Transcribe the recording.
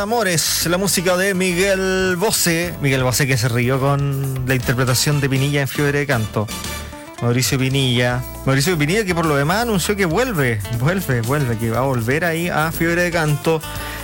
Amores, la música de Miguel Bosé. Miguel Bosé que se rió con la interpretación de Pinilla en Fiebre de Canto. Mauricio Pinilla que por lo demás anunció que vuelve, que va a volver ahí a Fiebre de Canto.